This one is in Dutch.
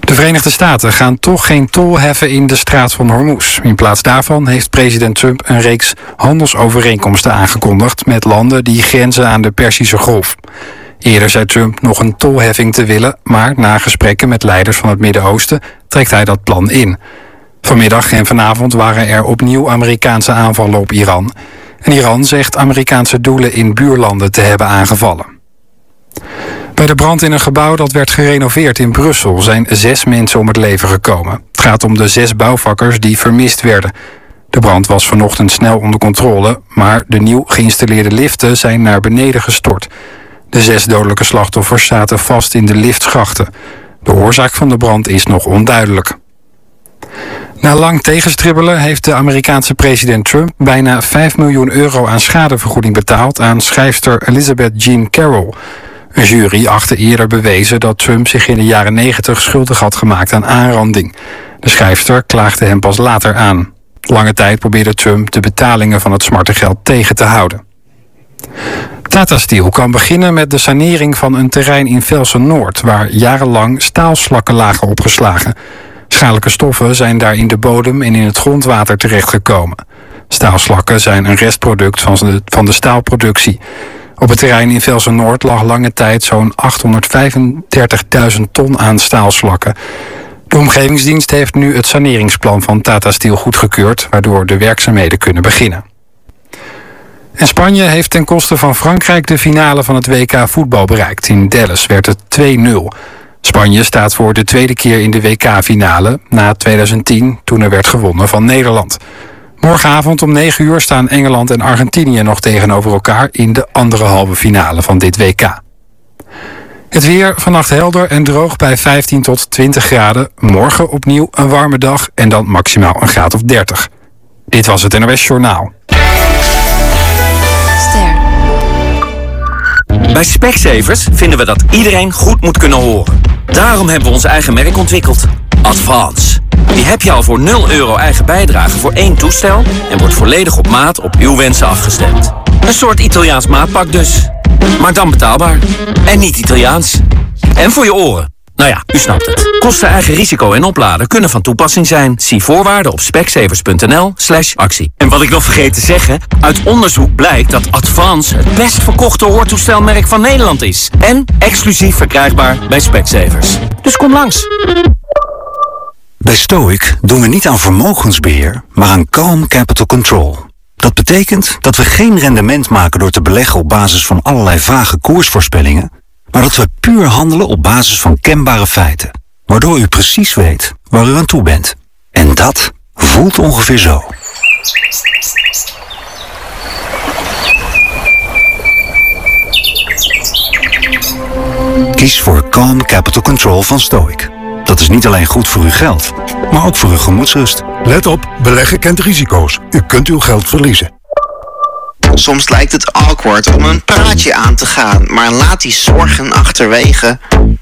De Verenigde Staten gaan toch geen tol heffen in de straat van Hormuz. In plaats daarvan heeft president Trump een reeks handelsovereenkomsten aangekondigd met landen die grenzen aan de Perzische Golf. Eerder zei Trump nog een tolheffing te willen, maar na gesprekken met leiders van het Midden-Oosten trekt hij dat plan in. Vanmiddag en vanavond waren er opnieuw Amerikaanse aanvallen op Iran. En Iran zegt Amerikaanse doelen in buurlanden te hebben aangevallen. Bij de brand in een gebouw dat werd gerenoveerd in Brussel zijn 6 mensen om het leven gekomen. Het gaat om de 6 bouwvakkers die vermist werden. De brand was vanochtend snel onder controle, maar de nieuw geïnstalleerde liften zijn naar beneden gestort. De 6 dodelijke slachtoffers zaten vast in de liftschachten. De oorzaak van de brand is nog onduidelijk. Na lang tegenstribbelen heeft de Amerikaanse president Trump bijna €5 miljoen aan schadevergoeding betaald aan schrijfster Elizabeth Jean Carroll. Een jury achtte eerder bewezen dat Trump zich in de jaren 90 schuldig had gemaakt aan aanranding. De schrijfster klaagde hem pas later aan. Lange tijd probeerde Trump de betalingen van het smartengeld tegen te houden. Tata Steel kan beginnen met de sanering van een terrein in Velsen-Noord, waar jarenlang staalslakken lagen opgeslagen. Schadelijke stoffen zijn daar in de bodem en in het grondwater terechtgekomen. Staalslakken zijn een restproduct van de staalproductie. Op het terrein in Velsen-Noord lag lange tijd zo'n 835.000 ton aan staalslakken. De Omgevingsdienst heeft nu het saneringsplan van Tata Steel goedgekeurd, waardoor de werkzaamheden kunnen beginnen. En Spanje heeft ten koste van Frankrijk de finale van het WK voetbal bereikt. In Dallas werd het 2-0. Spanje staat voor de tweede keer in de WK-finale, na 2010 toen er werd gewonnen van Nederland. Morgenavond om 9 uur staan Engeland en Argentinië nog tegenover elkaar in de andere halve finale van dit WK. Het weer vannacht helder en droog bij 15 tot 20 graden. Morgen opnieuw een warme dag en dan maximaal een graad of 30. Dit was het NOS Journaal. Bij Specsavers vinden we dat iedereen goed moet kunnen horen. Daarom hebben we ons eigen merk ontwikkeld. Advance. Die heb je al voor €0 eigen bijdrage voor 1 toestel en wordt volledig op maat op uw wensen afgestemd. Een soort Italiaans maatpak dus. Maar dan betaalbaar. En niet Italiaans. En voor je oren. Nou ja, u snapt het. Kosten, eigen risico en opladen kunnen van toepassing zijn. Zie voorwaarden op specsavers.nl/actie. En wat ik nog vergeet te zeggen, uit onderzoek blijkt dat Advance het best verkochte hoortoestelmerk van Nederland is. En exclusief verkrijgbaar bij Specsavers. Dus kom langs. Bij Stoic doen we niet aan vermogensbeheer, maar aan Calm Capital Control. Dat betekent dat we geen rendement maken door te beleggen op basis van allerlei vage koersvoorspellingen, maar dat we puur handelen op basis van kenbare feiten, waardoor u precies weet waar u aan toe bent. En dat voelt ongeveer zo. Kies voor Calm Capital Control van Stoic. Dat is niet alleen goed voor uw geld, maar ook voor uw gemoedsrust. Let op, beleggen kent risico's. U kunt uw geld verliezen. Soms lijkt het awkward om een praatje aan te gaan, maar laat die zorgen achterwege.